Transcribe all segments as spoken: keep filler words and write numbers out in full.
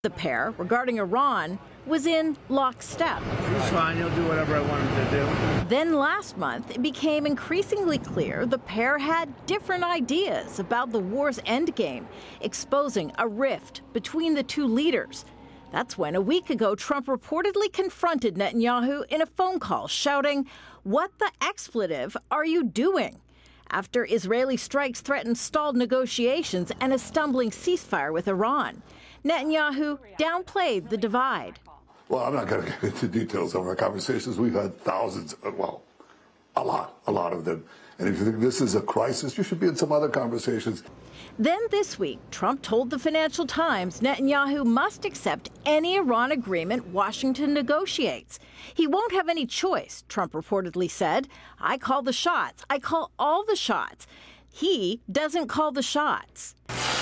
The pair, regarding Iran, was in lockstep. He's fine. He'll do whatever I want him to do. Then last month, it became increasingly clear the pair had different ideas about the war's endgame, exposing a rift between the two leaders. That's when, a week ago, Trump reportedly confronted Netanyahu in a phone call, shouting, "What the expletive are you doing?" after Israeli strikes threatened stalled negotiations and a stumbling ceasefire with Iran. Netanyahu downplayed the divide. Well, I'm not going to get into details of our conversations. We've had thousands, well, a lot, a lot of them. And if you think this is a crisis, you should be in some other conversations. Then this week, Trump told the Financial Times Netanyahu must accept any Iran agreement Washington negotiates. He won't have any choice, Trump reportedly said. I call the shots. I call all the shots. He doesn't call the shots.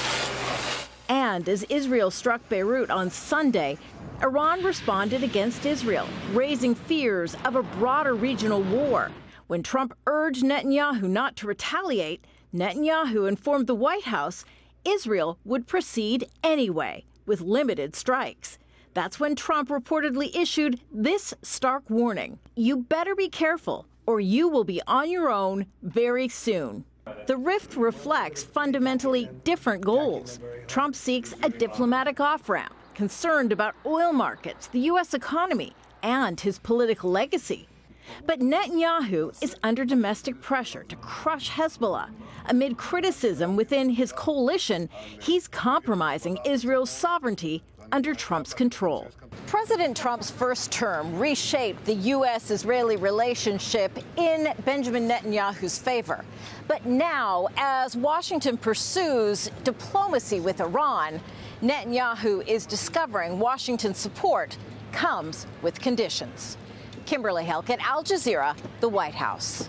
And as Israel struck Beirut on Sunday, Iran responded against Israel, raising fears of a broader regional war. When Trump urged Netanyahu not to retaliate, Netanyahu informed the White House Israel would proceed anyway, with limited strikes. That's when Trump reportedly issued this stark warning. You better be careful, or you will be on your own very soon. The rift reflects fundamentally different goals. Trump seeks a diplomatic off-ramp, concerned about oil markets, the U S economy, and his political legacy. But Netanyahu is under domestic pressure to crush Hezbollah. Amid criticism within his coalition, he's compromising Israel's sovereignty under Trump's control. President Trump's first term reshaped the U S-Israeli relationship in Benjamin Netanyahu's favor. But now, as Washington pursues diplomacy with Iran, Netanyahu is discovering Washington's support comes with conditions. Kimberly Halkett, Al Jazeera, the White House.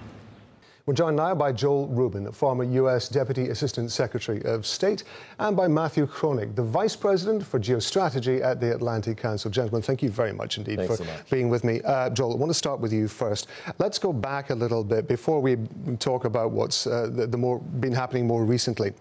We're joined now by Joel Rubin, former U S Deputy Assistant Secretary of State, and by Matthew Kronig, the Vice President for Geostrategy at the Atlantic Council. Gentlemen, thank you very much indeed Thanks for so much. being with me. Uh, Joel, I want to start with you first. Let's go back a little bit before we talk about what's uh, the, the more been happening more recently.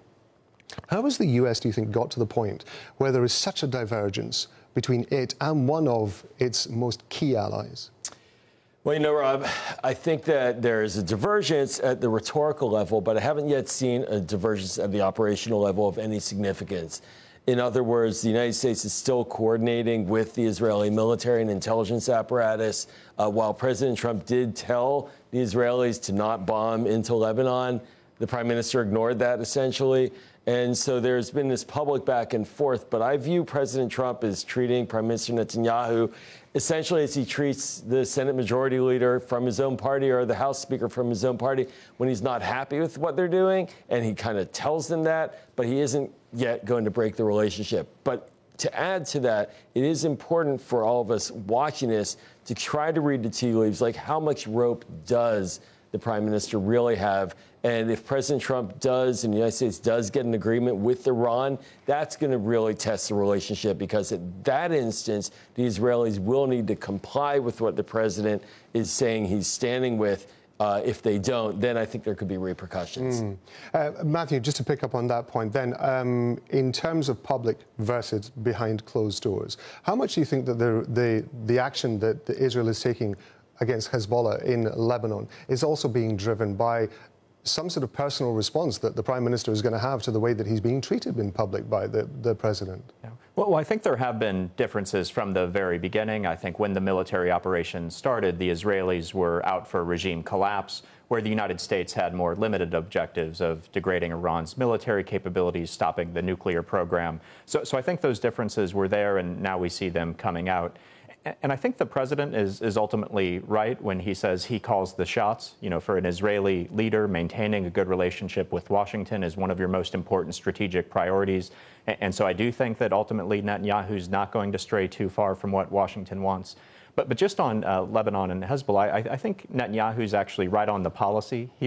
How has the U S, do you think, got to the point where there is such a divergence between it and one of its most key allies? Well, you know, Rob, I think that there is a divergence at the rhetorical level, but I haven't yet seen a divergence at the operational level of any significance. In other words, the United States is still coordinating with the Israeli military and intelligence apparatus. Uh, while President Trump did tell the Israelis to not bomb into Lebanon, the prime minister ignored that essentially. And so there's been this public back and forth. But I view President Trump as treating Prime Minister Netanyahu essentially as he treats the Senate Majority Leader from his own party or the House Speaker from his own party when he's not happy with what they're doing. And he kind of tells them that, but he isn't yet going to break the relationship. But to add to that, it is important for all of us watching this to try to read the tea leaves, like how much rope does the prime minister really have? And if President Trump does and the United States does get an agreement with Iran, that's going to really test the relationship, because at that instance, the Israelis will need to comply with what the president is saying he's standing with. Uh, if they don't, then I think there could be repercussions. Mm. Uh, Matthew, just to pick up on that point then, um, in terms of public versus behind closed doors, how much do you think that the, the, the action that the Israel is taking against Hezbollah in Lebanon is also being driven by some sort of personal response that the Prime Minister is going to have to the way that he's being treated in public by the, the President? Yeah. Well, I think there have been differences from the very beginning. I think when the military operation started, the Israelis were out for regime collapse, where the United States had more limited objectives of degrading Iran's military capabilities, stopping the nuclear program. So, so I think those differences were there, and now we see them coming out. And I think the president is, is ultimately right when he says he calls the shots. You know, for an Israeli leader, maintaining a good relationship with Washington is one of your most important strategic priorities. And so I do think that ultimately Netanyahu's not going to stray too far from what Washington wants. But, but just on uh, Lebanon and Hezbollah, I, I think Netanyahu's actually right on the policy here.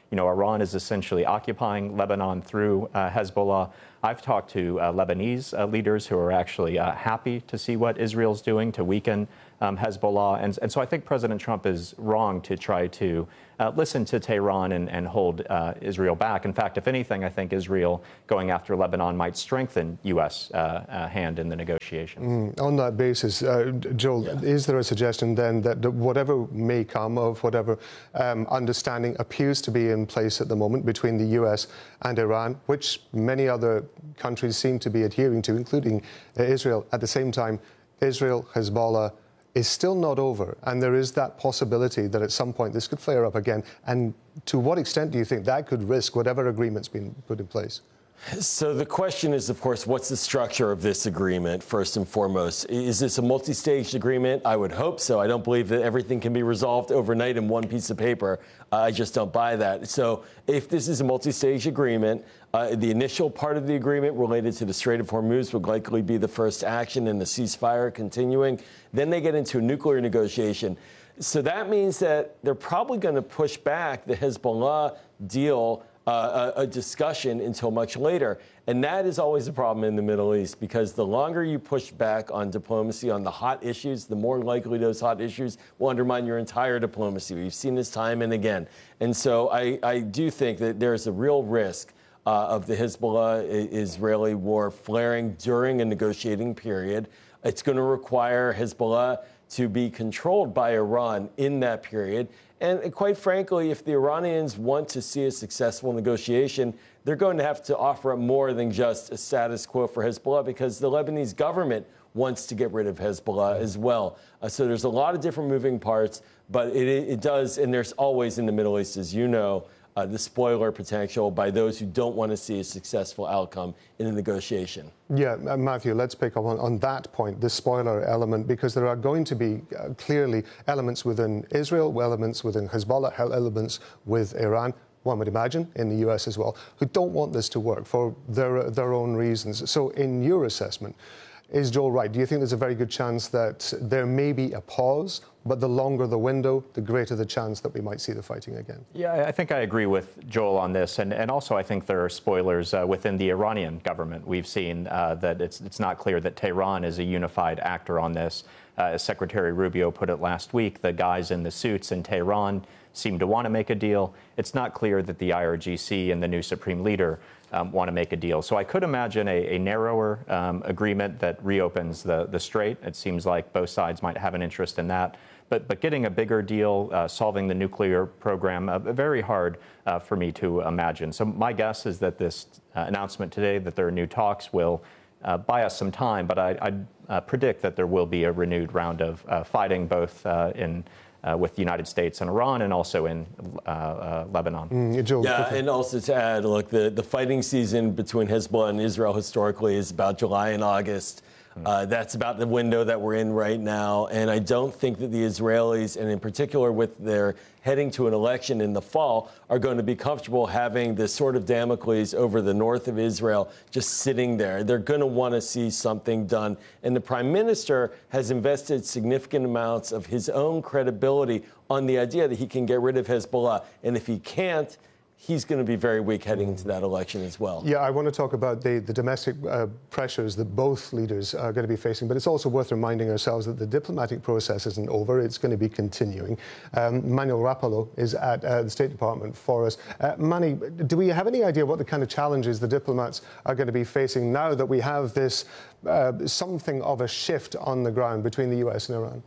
You know, Iran is essentially occupying Lebanon through uh, Hezbollah. I've talked to uh, Lebanese uh, leaders who are actually uh, happy to see what Israel's doing to weaken um, Hezbollah. And, and so I think President Trump is wrong to try to uh, listen to Tehran and, and hold uh, Israel back. In fact, if anything, I think Israel going after Lebanon might strengthen U S uh, uh, hand in the negotiations. Mm, on that basis, uh, Joel, yeah. is there a suggestion then that whatever may come of whatever um, understanding appears to be in place at the moment between the U S and Iran, which many other countries seem to be adhering to, including uh, Israel, at the same time, Israel, Hezbollah, is still not over, and there is that possibility that at some point this could flare up again. And to what extent do you think that could risk whatever agreement's been put in place? So the question is, of course, what's the structure of this agreement, first and foremost? Is this a multi-staged agreement? I would hope so. I don't believe that everything can be resolved overnight in one piece of paper. Uh, I just don't buy that. So if this is a multi-stage agreement, uh, the initial part of the agreement related to the Strait of Hormuz would likely be the first action in the ceasefire continuing. Then they get into a nuclear negotiation. So that means that they're probably going to push back the Hezbollah deal Uh, a, a discussion until much later. And that is always a problem in the Middle East, because the longer you push back on diplomacy, on the hot issues, the more likely those hot issues will undermine your entire diplomacy. We've seen this time and again. And so I, I do think that there's a real risk uh, of the Hezbollah-Israeli war flaring during a negotiating period. It's going to require Hezbollah to be controlled by Iran in that period. And quite frankly, if the Iranians want to see a successful negotiation, they're going to have to offer up more than just a status quo for Hezbollah, because the Lebanese government wants to get rid of Hezbollah as well. Uh, so there's a lot of different moving parts, but it, it does, and there's always in the Middle East, as you know, uh, the spoiler potential by those who don't want to see a successful outcome in a negotiation. Yeah, uh, Matthew, let's pick up on, on that point, the spoiler element, because there are going to be uh, clearly elements within Israel, elements within Hezbollah, elements with Iran, one would imagine, in the U S as well, who don't want this to work for their, their own reasons. So in your assessment, is Joel right? Do you think there's a very good chance that there may be a pause, but the longer the window, the greater the chance that we might see the fighting again? Yeah, I think I agree with Joel on this. And, and also, I think there are spoilers uh, within the Iranian government. We've seen uh, that it's, it's not clear that Tehran is a unified actor on this. Uh, as Secretary Rubio put it last week, the guys in the suits in Tehran seem to want to make a deal. It's not clear that the I R G C and the new supreme leader Um, want to make a deal. So I could imagine a, a narrower um, agreement that reopens the, the strait. It seems like both sides might have an interest in that. But, but getting a bigger deal, uh, solving the nuclear program, uh, very hard uh, for me to imagine. So my guess is that this uh, announcement today that there are new talks will uh, buy us some time, but I, I uh, predict that there will be a renewed round of uh, fighting, both uh, in Uh, with the United States and Iran, and also in uh, uh, Lebanon. Mm, Joel, yeah, quickly. and also to add, look, the, the fighting season between Hezbollah and Israel historically is about July and August. Uh, that's about the window that we're in right now. And I don't think that the Israelis, and in particular with their heading to an election in the fall, are going to be comfortable having this sort of Damocles over the north of Israel just sitting there. They're going to want to see something done. And the prime minister has invested significant amounts of his own credibility on the idea that he can get rid of Hezbollah. And if he can't, he's going to be very weak heading into that election as well. Yeah, I want to talk about the, the domestic uh, pressures that both leaders are going to be facing, but it's also worth reminding ourselves that the diplomatic process isn't over. It's going to be continuing. Um, Manuel Rapallo is at uh, the State Department for us. Uh, Manny, do we have any idea what the kind of challenges the diplomats are going to be facing now that we have this uh, something of a shift on the ground between the U S and Iran?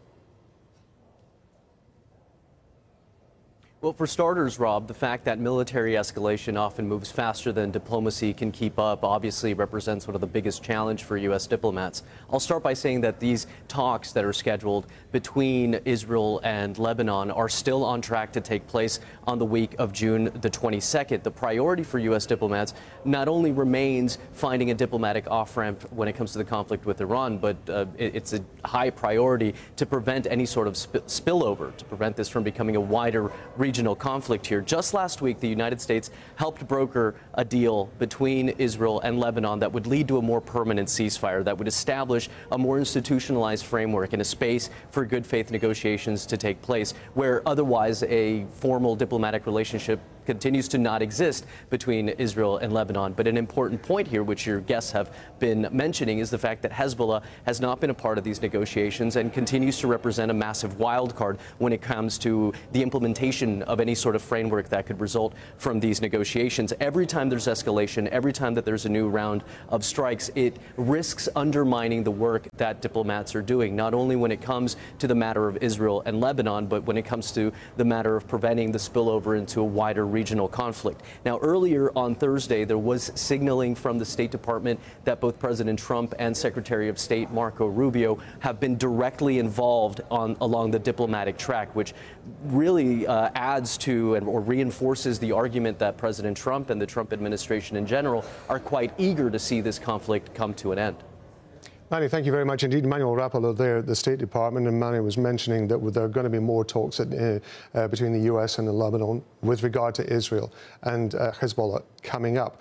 Well, for starters, Rob, the fact that military escalation often moves faster than diplomacy can keep up obviously represents one of the biggest challenges for U S diplomats. I'll start by saying that these talks that are scheduled between Israel and Lebanon are still on track to take place on the week of June the twenty-second. The priority for U S diplomats not only remains finding a diplomatic off-ramp when it comes to the conflict with Iran, but uh, it, it's a high priority to prevent any sort of sp- spillover, to prevent this from becoming a wider region. Regional conflict here. Just last week, the United States helped broker a deal between Israel and Lebanon that would lead to a more permanent ceasefire, that would establish a more institutionalized framework and a space for good faith negotiations to take place, where otherwise a formal diplomatic relationship continues to not exist between Israel and Lebanon. But an important point here, which your guests have been mentioning, is the fact that Hezbollah has not been a part of these negotiations and continues to represent a massive wild card when it comes to the implementation of any sort of framework that could result from these negotiations. Every time there's escalation, every time that there's a new round of strikes, it risks undermining the work that diplomats are doing, not only when it comes to the matter of Israel and Lebanon, but when it comes to the matter of preventing the spillover into a wider regional conflict. Now, earlier on Thursday, there was signaling from the State Department that both President Trump and Secretary of State Marco Rubio have been directly involved on along the diplomatic track, which really uh, adds to and or reinforces the argument that President Trump and the Trump administration in general are quite eager to see this conflict come to an end. Manny, thank you very much indeed. Manuel Rapalo there at the State Department, and Manny was mentioning that there are going to be more talks at, uh, uh, between the U S and Lebanon with regard to Israel and uh, Hezbollah coming up.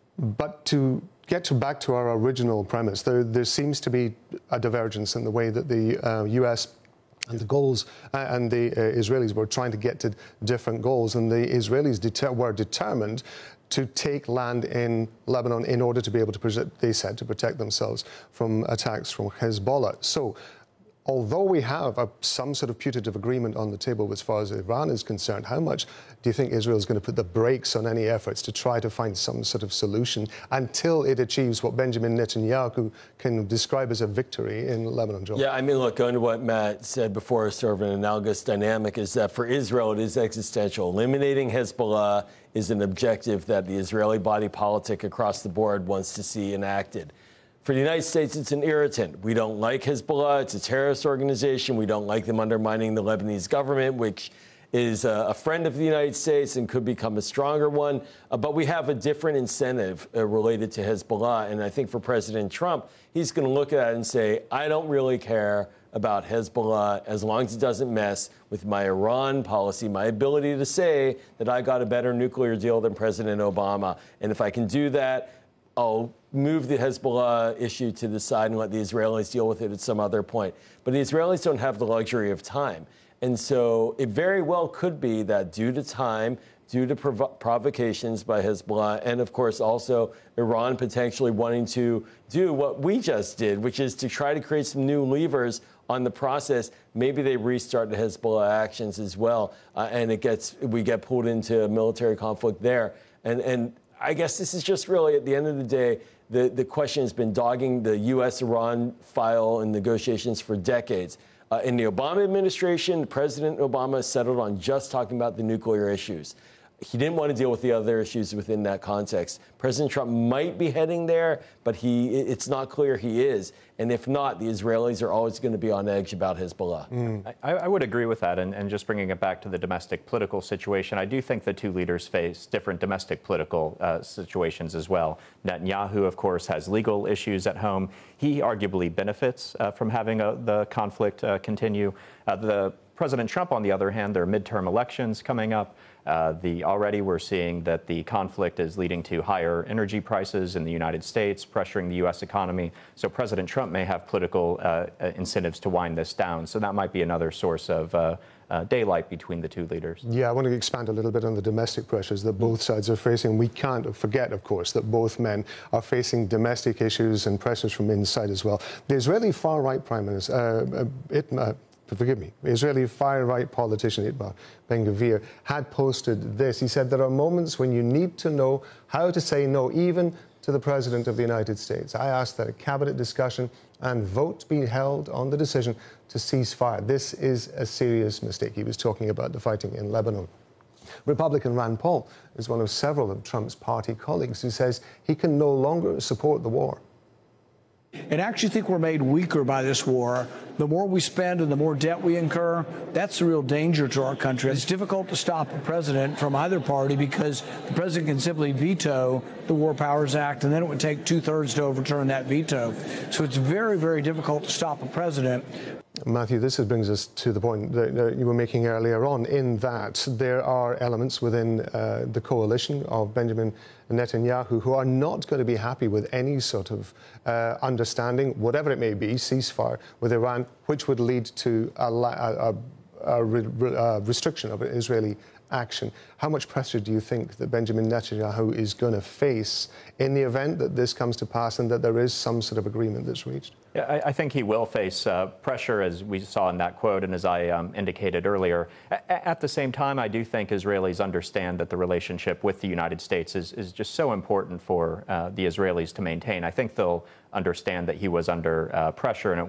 But to get to back to our original premise, there, there seems to be a divergence in the way that the uh, U S and the goals uh, and the uh, Israelis were trying to get to different goals, and the Israelis deter- were determined to take land in Lebanon in order to be able to, they said, to protect themselves from attacks from Hezbollah. So, although we have a, some sort of putative agreement on the table as far as Iran is concerned, how much do you think Israel is going to put the brakes on any efforts to try to find some sort of solution until it achieves what Benjamin Netanyahu can describe as a victory in Lebanon, Joel? Yeah, I mean, look, going to what Matt said before, sort of an analogous dynamic is that for Israel, it is existential. Eliminating Hezbollah is an objective that the Israeli body politic across the board wants to see enacted. For the United States, it's an irritant. We don't like Hezbollah. It's a terrorist organization. We don't like them undermining the Lebanese government, which is a friend of the United States and could become a stronger one. Uh, but we have a different incentive uh, related to Hezbollah. And I think for President Trump, he's going to look at it and say, I don't really care about Hezbollah as long as it doesn't mess with my Iran policy, my ability to say that I got a better nuclear deal than President Obama. And if I can do that, I'll move the Hezbollah issue to the side and let the Israelis deal with it at some other point. But the Israelis don't have the luxury of time. And so it very well could be that due to time, due to prov- provocations by Hezbollah, and of course also Iran potentially wanting to do what we just did, which is to try to create some new levers on the process, maybe they restart the Hezbollah actions as well, uh, and it gets we get pulled into a military conflict there. And and I guess this is just really, at the end of the day, the, the question has been dogging the U S Iran file and negotiations for decades. Uh, in the Obama administration, President Obama settled on just talking about the nuclear issues. He didn't want to deal with the other issues within that context. President Trump might be heading there, but he it's not clear he is. And if not, the Israelis are always going to be on edge about Hezbollah. Mm. I, I would agree with that. And, and just bringing it back to the domestic political situation, I do think the two leaders face different domestic political uh, situations as well. Netanyahu, of course, has legal issues at home. He arguably benefits uh, from having a, the conflict uh, continue. Uh, the President Trump, on the other hand, there are midterm elections coming up. Uh, the already we're seeing that the conflict is leading to higher energy prices in the United States, pressuring the U S economy. So President Trump may have political uh, incentives to wind this down. So that might be another source of uh, uh, daylight between the two leaders. Yeah, I want to expand a little bit on the domestic pressures that both sides are facing. We can't forget, of course, that both men are facing domestic issues and pressures from inside as well. The Israeli far-right Prime Minister, uh, Itmar, forgive me, Israeli far-right politician Itamar Ben-Gvir had posted this. He said, there are moments when you need to know how to say no, even to the President of the United States. I asked that a cabinet discussion and vote be held on the decision to cease fire. This is a serious mistake. He was talking about the fighting in Lebanon. Republican Rand Paul is one of several of Trump's party colleagues who says he can no longer support the war. And I actually think we're made weaker by this war. The more we spend and the more debt we incur, that's the real danger to our country. It's difficult to stop a president from either party because the president can simply veto the War Powers Act, and then it would take two-thirds to overturn that veto. So it's very, very difficult to stop a president. Matthew, this brings us to the point that you were making earlier on, in that there are elements within uh, the coalition of Benjamin Netanyahu who are not going to be happy with any sort of uh, understanding, whatever it may be, ceasefire with Iran, which would lead to a, a, a, a restriction of Israeli action. How much pressure do you think that Benjamin Netanyahu is going to face in the event that this comes to pass and that there is some sort of agreement that's reached? Yeah, I, I think he will face uh, pressure, as we saw in that quote and as I um, indicated earlier. A- at the same time, I do think Israelis understand that the relationship with the United States is, is just so important for uh, the Israelis to maintain. I think they'll understand that he was under uh, pressure, and it